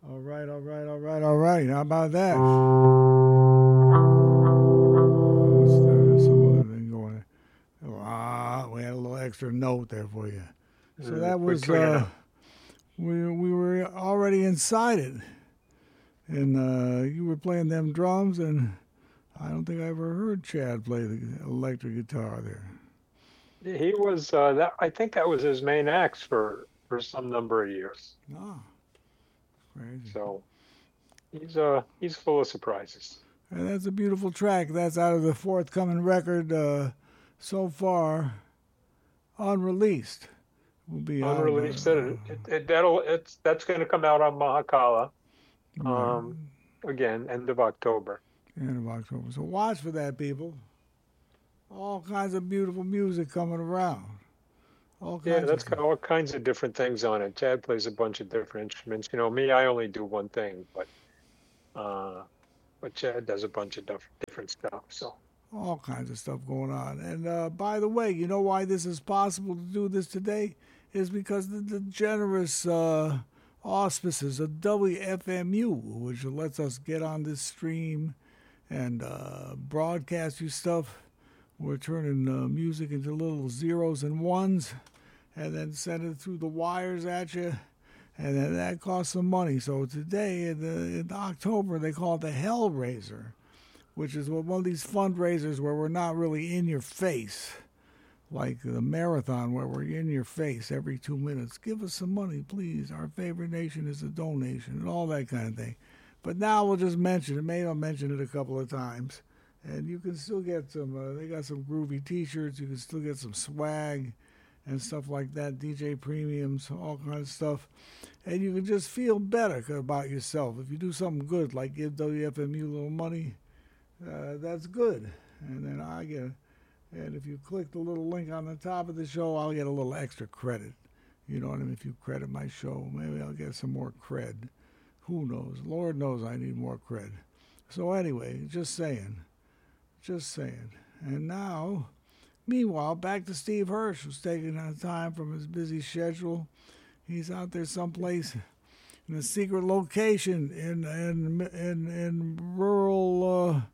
All right, all right, all right, all right. How about that? What's there? Some other thing going on. Ah, we had a little extra note there for you. So that We're was tuning out. we were already inside it, and you were playing them drums, and I don't think I ever heard Chad play the electric guitar there. He was that. I think that was his main act for some number of years. Ah, crazy. So he's full of surprises. And that's a beautiful track. That's out of the forthcoming record so far unreleased. Will be out Unreleased. That's going to come out on Mahakala. right Um, again, end of October. end of October. So watch for that, people. All kinds of beautiful music coming around. All Yeah, kinds of that's stuff. got all kinds of different things on it. Chad plays a bunch of different instruments. You know, me, I only do one thing, uh, but Chad does a bunch of different stuff. So All kinds of stuff going on. And by the way, you know why this is possible to do this today? Is because the generous auspices of WFMU, which lets us get on this stream and broadcast you stuff. We're turning music into little zeros and ones and then send it through the wires at you. And then that costs some money. So today, in October, they call it the Hellraiser, which is one of these fundraisers where we're not really in your face, like the marathon where we're in your face every 2 minutes. Give us some money, please. Our favorite nation is a donation and all that kind of thing. But now we'll just mention it. Maybe I'll mention it a couple of times. And you can still get some, they got some groovy t shirts. You can still get some swag and stuff like that, DJ premiums, all kinds of stuff. And you can just feel better about yourself. If you do something good, like give WFMU a little money, that's good. And then I get, and if you click the little link on the top of the show, I'll get a little extra credit. You know what I mean? If you credit my show, maybe I'll get some more cred. Who knows? Lord knows I need more cred. So anyway, just saying. Just saying. And now, meanwhile, back to Steve Hirsch, who's taking time from his busy schedule. He's out there someplace in a secret location in rural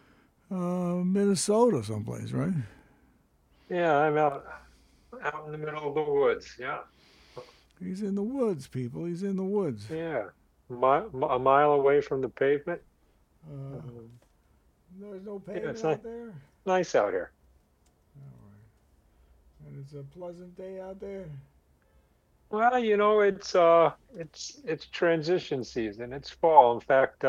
Minnesota, someplace, right? yeah, I'm out in the middle of the woods. Yeah, He's in the woods, people. He's in the woods. yeah, a mile away from the pavement. Uh, Um, there's no yeah, pavement it's nice, out there. nice out here. All right. And it's a pleasant day out there. Well, you know, it's transition season. It's fall. In fact,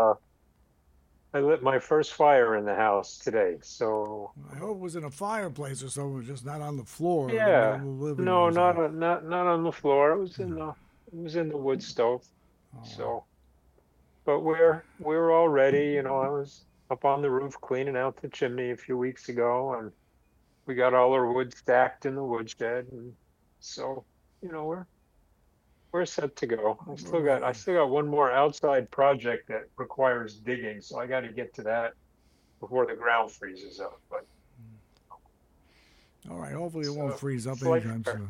I lit my first fire in the house today. So I hope it was in a fireplace or something, just not on the floor of the middle of yeah, the living room no, or something. not on the floor. It was in the wood stove. All right. So, but we're all ready. You know, I was up on the roof cleaning out the chimney a few weeks ago, and we got all our wood stacked in the woodshed, and so you know we're set to go. We're ready. I still got one more outside project that requires digging, so I got to get to that before the ground freezes up. But All right. Hopefully it won't so freeze up it's like anytime soon.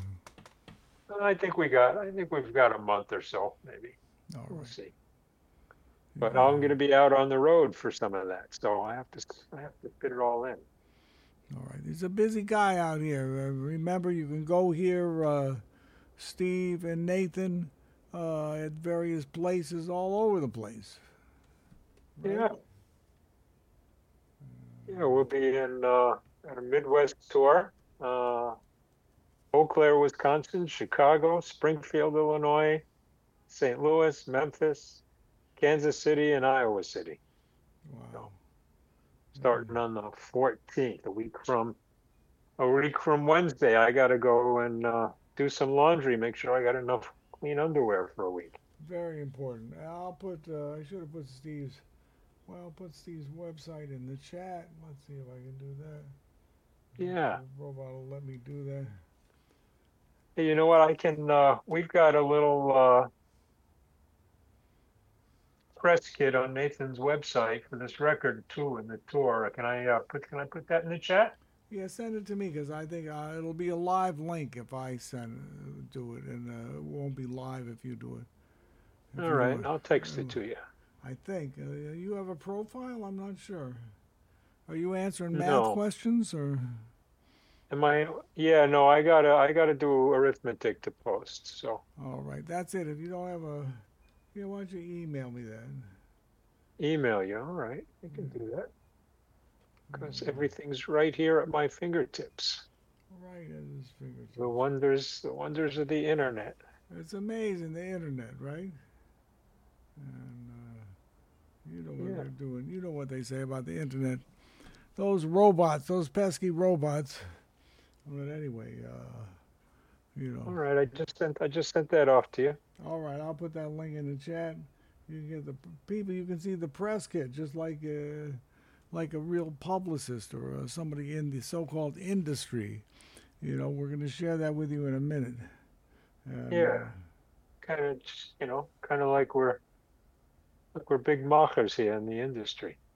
I think we've got a month or so, maybe. All We'll right. see. But Yeah. I'm going to be out on the road for some of that, so I have to fit it all in. All right. He's a busy guy out here. Remember, you can go here, Steve and Nathan, at various places all over the place. Right? Yeah, yeah, we'll be in at a Midwest tour. Eau Claire, Wisconsin, Chicago, Springfield, Illinois, St. Louis, Memphis, Kansas City, and Iowa City. Wow. So starting on the 14th, a week from Wednesday, I got to go and do some laundry, make sure I got enough clean underwear for a week. Very important. I'll put. I should have put Steve's. Well, I'll put Steve's website in the chat. Let's see if I can do that. Yeah. The robot will let me do that. Hey, you know what? We've got a little press kit on Nathan's website for this record too in the tour. Can I put that in the chat? Yeah, send it to me because I think it'll be a live link if I send do it, and it won't be live if you do it. If All you right, want. I'll text it to you. I think. You have a profile? I'm not sure. Are you answering math No. questions or? Am I? Yeah, no, I gotta do arithmetic to post. So All right, that's it. If you don't have a, yeah, why don't you email me then? email you. All right, I can Yeah. do that because everything's right here at my fingertips. Right at his fingertips. The wonders of the internet. It's amazing, the internet, right? And you know what Yeah. they're doing. You know what they say about the internet. Those robots, those pesky robots. But anyway, you All know. right, I just sent that off to you. All right, I'll put that link in the chat. You can get the people. You can see the press kit, just like a real publicist or somebody in the so-called industry. You know, we're going to share that with you in a minute. And Yeah, kind of, kind of like we're big machers here in the industry.